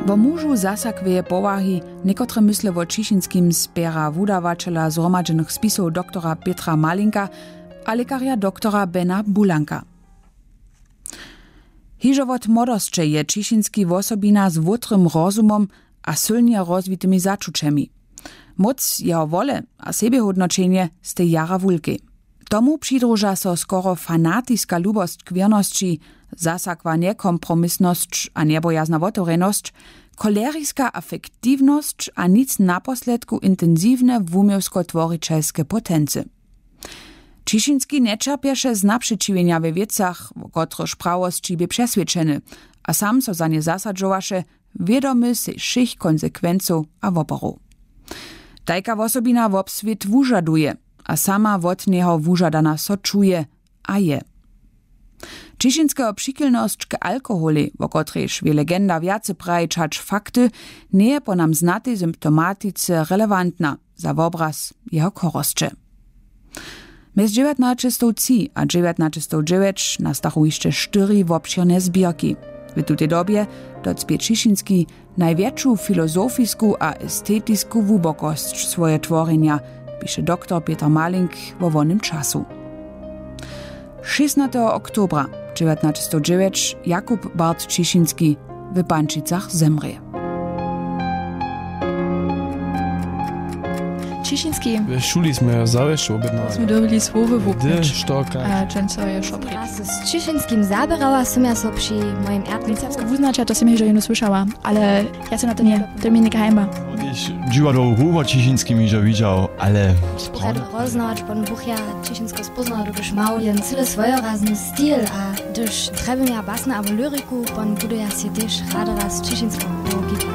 Wo mužu zasakveje povahy niekotre mysle wo Čišinskim zbiera wudawačela zhromadžených spisov doktora Petra Malinka a lekarja doktora Bena Bulanka. Hižo wot młodosće je Čišinski wosobina z wutrym rozumom a sylnie rozwitymi začučemi. Moc jeho wole a sebehodnočenje ste jara wulki. Tomu přidruža so skoro fanatiska lubost k wiernosći, zasakwa nekompromisnosć a nebojazna wotorenosć, koleriska afektivnosć a nic naposledku intensivne wumiewsko-tworicelskie potence. Čišinski nečerpješe z napřečivenja we wiecach, o kotrež prawosći bie přesvědčeny, a sam so za nie zasadžovaše, wiedomy se všich konsekwenców a woporów. Tajka wosobina wobswit wužaduje, a sama wot neho wužadana so czuje, a je. Čišinska přikylnosć k alkoholi, wo kotrež wie legenda wjace prajčač fakty, nie je po nam znatej symptomatice relevantna za wobraz jeho korosće. Mez 1903 a 1909 nastachu jeszcze 4 wobširne zbierki. W tutej dobie docpie Čišinski największą filozofisku a estetisku wubokość swoje tworzenia, pisze dr Peter Malink wo wonym czasu. 16. oktobra 1909 Jakub Bart Čišinski w Pančicach zemrje. Čišinski. W szuli sme zawsze objednali. Sme dobili słowy w Gdy, sztoka. a często je szopri. Z Čišinskim zaberała som ja so przy moim Licavska wuznacza to som je jedno słyszała, ale ja się na to nie. To mi nie gehejma. Ich dziwadł Hugo Čišinskimi, że widział, ale Rad roznać pan Buchja Čišinsko spoznał, gdyż mał jen tyle swojorazny styl, a gdyż trebym ja basne albo lyriku, pan budu ja się też rada raz Čišinsko pogiba.